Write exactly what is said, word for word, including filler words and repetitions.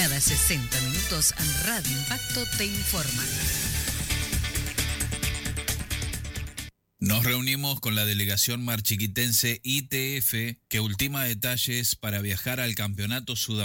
Cada sesenta minutos Radio Impacto te informa. Nos reunimos con la delegación marchiquitense I T F que ultima detalles para viajar al Campeonato Sudamericano